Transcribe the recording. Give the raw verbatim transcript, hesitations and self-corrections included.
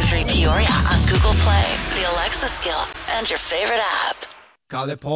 three Peoria on Google Play, the Alexa skill, and your favorite app. Call it Paul.